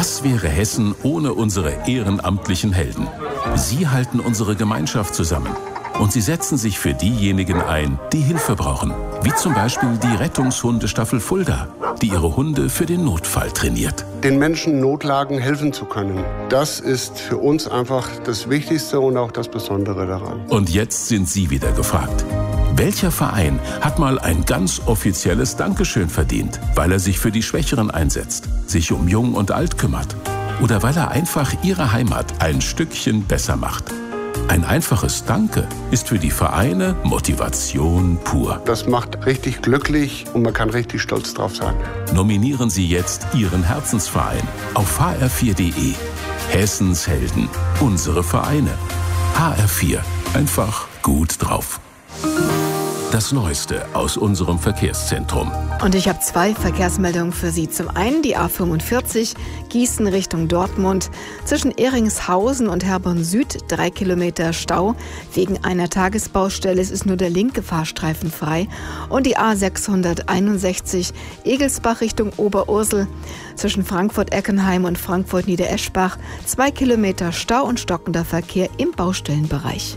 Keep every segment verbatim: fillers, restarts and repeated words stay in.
Was wäre Hessen ohne unsere ehrenamtlichen Helden? Sie halten unsere Gemeinschaft zusammen. Und sie setzen sich für diejenigen ein, die Hilfe brauchen. Wie zum Beispiel die Rettungshundestaffel Fulda, die ihre Hunde für den Notfall trainiert. Den Menschen in Notlagen helfen zu können, das ist für uns einfach das Wichtigste und auch das Besondere daran. Und jetzt sind Sie wieder gefragt. Welcher Verein hat mal ein ganz offizielles Dankeschön verdient, weil er sich für die Schwächeren einsetzt, sich um Jung und Alt kümmert oder weil er einfach ihre Heimat ein Stückchen besser macht? Ein einfaches Danke ist für die Vereine Motivation pur. Das macht richtig glücklich und man kann richtig stolz drauf sein. Nominieren Sie jetzt Ihren Herzensverein auf h r vier punkt d e. Hessens Helden, unsere Vereine. H R vier, einfach gut drauf. Das Neueste aus unserem Verkehrszentrum. Und ich habe zwei Verkehrsmeldungen für Sie. Zum einen die A fünfundvierzig, Gießen Richtung Dortmund. Zwischen Ehringshausen und Herborn Süd drei Kilometer Stau. Wegen einer Tagesbaustelle ist nur der linke Fahrstreifen frei. Und die A sechshunderteinundsechzig, Egelsbach Richtung Oberursel. Zwischen Frankfurt-Eckenheim und Frankfurt-Niedereschbach zwei Kilometer Stau und stockender Verkehr im Baustellenbereich.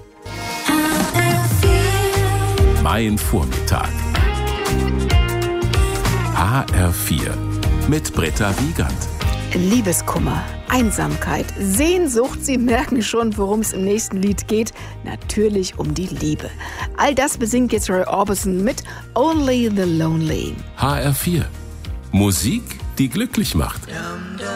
Mein Vormittag. H R vier mit Britta Wiegand. Liebeskummer, Einsamkeit, Sehnsucht, Sie merken schon, worum es im nächsten Lied geht. Natürlich um die Liebe. All das besingt jetzt Roy Orbison mit Only the Lonely. H R vier. Musik, die glücklich macht. Dum, dum.